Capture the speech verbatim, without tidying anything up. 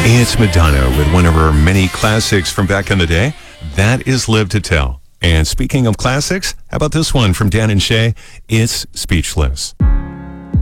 It's Madonna with one of her many classics from back in the day. That is Live to Tell. And speaking of classics, how about this one from Dan and Shay? It's Speechless.